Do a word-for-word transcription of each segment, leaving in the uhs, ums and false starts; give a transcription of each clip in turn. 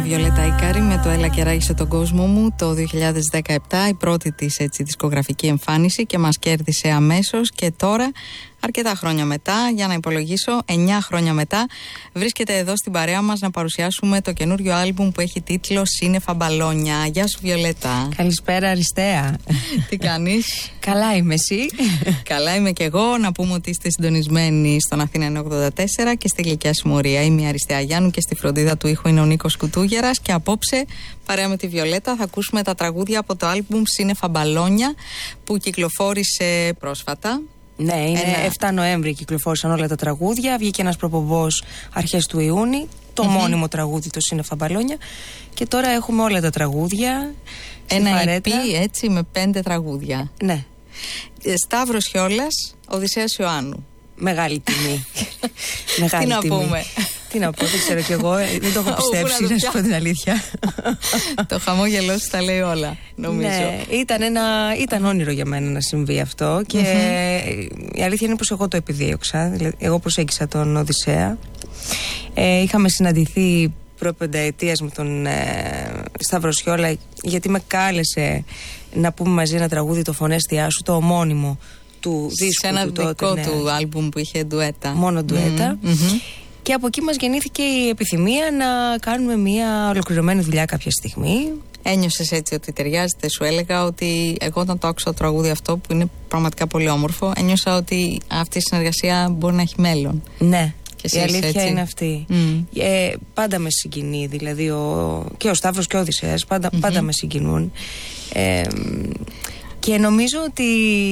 Βιολέτα Ικάρη με το «Έλα και ράγισε τον κόσμο μου» το δύο χιλιάδες δεκαεπτά, η πρώτη της έτσι δισκογραφική εμφάνιση, και μας κέρδισε αμέσως. Και τώρα, αρκετά χρόνια μετά, για να υπολογίσω, εννιά χρόνια μετά, βρίσκεται εδώ στην παρέα μας να παρουσιάσουμε το καινούριο άλμπουμ που έχει τίτλο «Σύννεφα Μπαλόνια». Γεια σου Βιολέτα. Καλησπέρα Αριστέα. Τι κάνεις? Καλά είμαι, εσύ? Καλά είμαι και εγώ. Να πούμε ότι είστε συντονισμένοι στον Αθήνα εννιακόσια ογδόντα τέσσερα και στη Γλυκιά Συμμορία. Είμαι η Αριστέα Γιάννου και στη φροντίδα του ήχου είναι ο Νίκος Κουτούγερας. Και απόψε, παρέα με τη Βιολέτα, θα ακούσουμε τα τραγούδια από το άλμπουμ «Σύννεφα Μπαλόνια» που κυκλοφόρησε πρόσφατα. Ναι, είναι Ένα... εφτά Νοέμβρη κυκλοφόρησαν όλα τα τραγούδια. Βγήκε ένας προπομπός αρχές του Ιούνιου, το mm-hmm. μόνιμο τραγούδι, το «Σύννεφα Μπαλόνια». Και τώρα έχουμε όλα τα τραγούδια. Ένα ι πι έτσι με πέντε τραγούδια. Ναι. Σταύρος Χιόλας, Οδυσσέας Ιωάννου. Μεγάλη τιμή. Μεγάλη Τι να τιμή. πούμε. Τι να πω, δεν ξέρω κι εγώ. Δεν το έχω πιστέψει, να σου πω την αλήθεια. Το χαμόγελό σου τα λέει όλα, νομίζω. Ναι, ήταν, ένα, ήταν όνειρο για μένα να συμβεί αυτό. Και mm-hmm. η αλήθεια είναι πως εγώ το επιδίωξα. Δηλαδή, εγώ προσέγγισα τον Οδυσσέα. Ε, είχαμε συναντηθεί προπενταετίας με τον ε, Σταύρο Χιόλα, γιατί με κάλεσε να πούμε μαζί ένα τραγούδι, το «Φωνές Θεάσου», το ομώνυμο του δίσκου. Σε ένα του δικό τότε, του ναι. άλμπουμ που είχε ντουέτα. Μόνο ντουέτα. Mm-hmm. Mm-hmm. Και από εκεί μας γεννήθηκε η επιθυμία να κάνουμε μια ολοκληρωμένη δουλειά κάποια στιγμή. Ένιωσες έτσι ότι ταιριάζεται? Σου έλεγα ότι εγώ όταν το άκουσα το τραγούδι αυτό, που είναι πραγματικά πολύ όμορφο, ένιωσα ότι αυτή η συνεργασία μπορεί να έχει μέλλον. Ναι. Και η αλήθεια έτσι. είναι αυτή. Mm. Ε, πάντα με συγκινεί, δηλαδή ο, και ο Σταύρος και ο Οδυσσέας πάντα, mm-hmm. πάντα με συγκινούν. Ε, και νομίζω ότι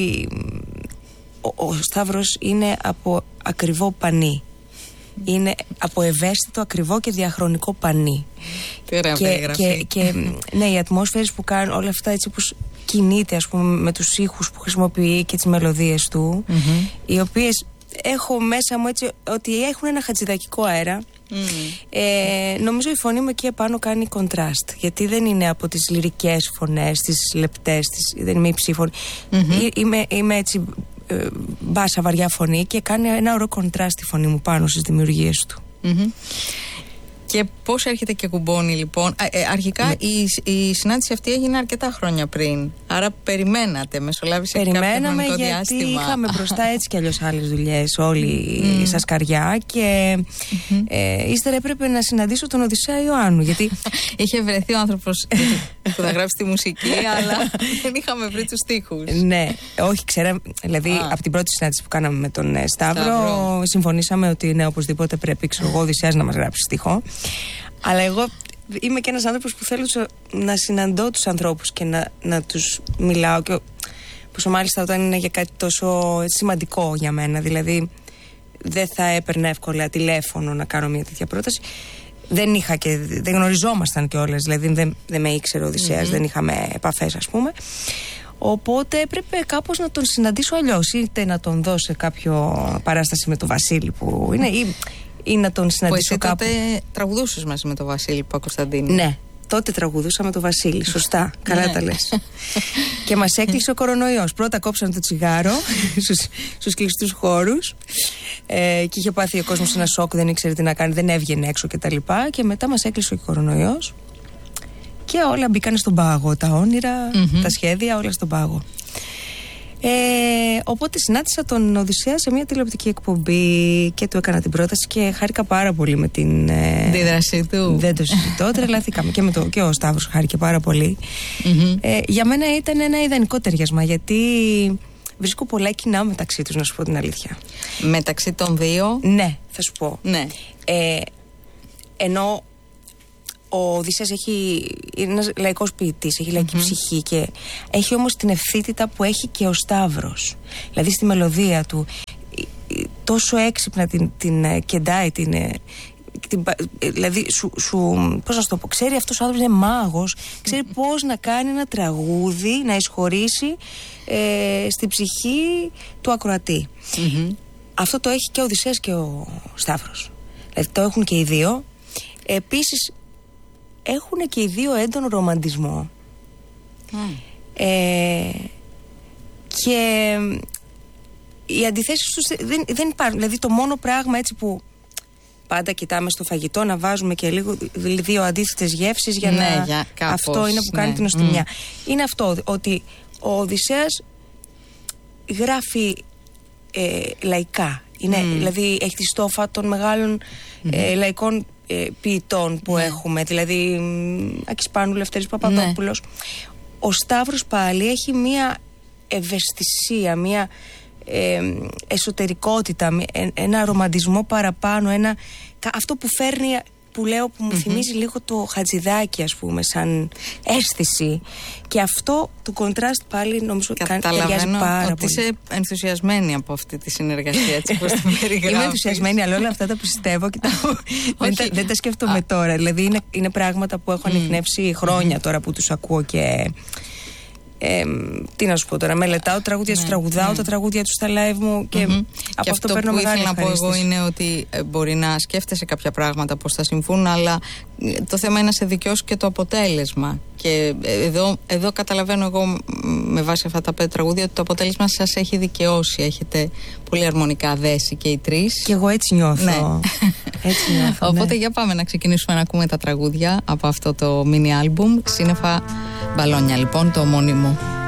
ο, ο Σταύρος είναι από ακριβό πανί. Είναι από ευαίσθητο, ακριβό και διαχρονικό πανί. Τι ωραία περιγραφή. Και, και ναι, οι ατμόσφαιρες που κάνουν, όλα αυτά έτσι που κινείται, ας πούμε, με τους ήχους που χρησιμοποιεί και τις μελωδίες του, mm-hmm. οι οποίες έχω μέσα μου έτσι ότι έχουν ένα χατζηδακικό αέρα. Mm. Ε, νομίζω η φωνή μου εκεί επάνω κάνει κοντράστ, γιατί δεν είναι από τις λυρικές φωνές, τις λεπτές, τις, δεν είμαι υψήφωνη. Mm-hmm. Είμαι, είμαι έτσι ε, μπάσα βαριά φωνή, και κάνει ένα ωραίο κοντράστ η φωνή μου πάνω στις δημιουργίες του. Mm-hmm. Και πώς έρχεται και κουμπώνει λοιπόν? Ε, ε, αρχικά ναι. η, η συνάντηση αυτή έγινε αρκετά χρόνια πριν. Άρα περιμένατε, μεσολάβησε κάποιο χρονικό διάστημα. Περιμέναμε, γιατί είχαμε μπροστά έτσι κι αλλιώς άλλες δουλειές όλοι mm. στα σκαριά. Και mm-hmm. ε, ύστερα έπρεπε να συναντήσω τον Οδυσσέα Ιωάννου, γιατί είχε βρεθεί ο άνθρωπος που θα γράψει τη μουσική, αλλά δεν είχαμε βρει τους στίχους. Ναι, όχι, ξέραμε. Δηλαδή ah. από την πρώτη συνάντηση που κάναμε με τον Σταύρο, Σταύρο. συμφωνήσαμε ότι ναι, οπωσδήποτε πρέπει, ξέρω εγώ, ο Οδυσσέας να μας γράψει στίχο. Αλλά εγώ είμαι και ένας άνθρωπος που θέλω να συναντώ τους ανθρώπους και να, να τους μιλάω, και πόσο μάλιστα όταν είναι για κάτι τόσο σημαντικό για μένα. Δηλαδή δεν θα έπαιρνα εύκολα τηλέφωνο να κάνω μια τέτοια πρόταση. Δεν είχα και δεν γνωριζόμασταν κιόλας, δηλαδή δεν, δεν με ήξερε ο Οδυσσέας, mm-hmm. δεν είχαμε επαφές, ας πούμε. Οπότε έπρεπε κάπως να τον συναντήσω αλλιώς, είτε να τον δώσω κάποιο παράσταση με τον Βασίλη που είναι, ή ή να τον συναντήσω που κάπου. Τότε τραγουδούσες μαζί με τον Βασίλη Παπα-Κωνσταντίνου. Ναι, τότε τραγουδούσα με τον Βασίλη. Σωστά, καλά ναι. τα λες. Και μας έκλεισε ο κορονοϊός. Πρώτα κόψαν το τσιγάρο στους, στους κλειστούς χώρους, ε, και είχε πάθει ο κόσμος ένα σοκ, δεν ήξερε τι να κάνει, δεν έβγαινε έξω κτλ. Και, και μετά μας έκλεισε ο κορονοϊός και όλα μπήκαν στον πάγο. Τα όνειρα, mm-hmm. τα σχέδια, όλα στον πάγο. Ε, οπότε συνάντησα τον Οδυσσέα σε μια τηλεοπτική εκπομπή και του έκανα την πρόταση και χάρηκα πάρα πολύ με την αντίδρασή ε, του. Δεν το συζητώ, τρελαθήκαμε και, με το, και ο Σταύρος χάρηκε πάρα πολύ. Mm-hmm. ε, Για μένα ήταν ένα ιδανικό ταιριασμα, γιατί βρίσκω πολλά κοινά μεταξύ τους, να σου πω την αλήθεια. Μεταξύ των δύο? Ναι, θα σου πω. Ναι. ε, Ενώ ο Οδυσσέας έχει, είναι ένας λαϊκός ποιητής, έχει λαϊκή mm-hmm. ψυχή, και έχει όμως την ευθύτητα που έχει και ο Σταύρος. Δηλαδή στη μελωδία του τόσο έξυπνα την, την κεντάει, την, την, δηλαδή σου, σου, πώς να σου το πω, ξέρει αυτός ο άνθρωπος, είναι μάγος, ξέρει mm-hmm. πώς να κάνει ένα τραγούδι να εισχωρήσει ε, στη ψυχή του ακροατή. Mm-hmm. Αυτό το έχει και ο Οδυσσέας και ο Σταύρος. Δηλαδή το έχουν και οι δύο. Επίσης έχουν και οι δύο έντονο ρομαντισμό. Mm. Ε, και οι αντιθέσεις τους δεν, δεν υπάρχουν. Δηλαδή το μόνο πράγμα έτσι που πάντα κοιτάμε στο φαγητό να βάζουμε και λίγο, δύο αντίθετες γεύσεις για ναι, να. Για κάπως, αυτό είναι που κάνει ναι. την νοστιμιά. Mm. Είναι αυτό, ότι ο Οδυσσέας γράφει ε, λαϊκά. Είναι, mm. Δηλαδή έχει τη στόφα των μεγάλων mm-hmm. ε, λαϊκών ε, ποιητών που mm. έχουμε. Δηλαδή Άκης Πάνου, Λευτέρης Παπαδόπουλος. Mm. Ο Σταύρος πάλι έχει μία ευαισθησία, μία ε, εσωτερικότητα, ένα ρομαντισμό παραπάνω, ένα, αυτό που φέρνει, που λέω, που μου mm-hmm. θυμίζει λίγο το Χατζηδάκι, ας πούμε, σαν αίσθηση. Και αυτό το κοντράστ πάλι νομίζω ταιριάζει πάρα ότι πολύ. Είσαι ενθουσιασμένη από αυτή τη συνεργασία, έτσι όπως την περιγράφεις. Είμαι ενθουσιασμένη, αλλά όλα αυτά τα πιστεύω και τα... δεν, τα, δεν τα σκέφτομαι Α. τώρα. Δηλαδή είναι, είναι πράγματα που έχω mm. ανιχνεύσει χρόνια mm. τώρα που τους ακούω και... Ε, τι να σου πω τώρα, μελετάω τραγούδια ναι, τους, τραγουδάω ναι. τα τραγούδια τους στα live μου και mm-hmm. από και αυτό, αυτό παίρνω που μεγάλη ήθελα να πω εγώ είναι ότι ε, μπορεί να σκέφτεσαι κάποια πράγματα πώς θα συμβούν, αλλά το θέμα είναι να σε δικαιώσει και το αποτέλεσμα. Και ε, εδώ, εδώ καταλαβαίνω εγώ με βάση αυτά τα πέντε τραγούδια ότι το αποτέλεσμα σας έχει δικαιώσει. Έχετε πολύ αρμονικά δέσει και οι τρεις. Και εγώ έτσι νιώθω. Ναι. Έτσι νιώθω. Οπότε ναι. για πάμε να ξεκινήσουμε να ακούμε τα τραγούδια από αυτό το mini album. Σύννεφα μπαλόνια, λοιπόν, το ομώνυμο.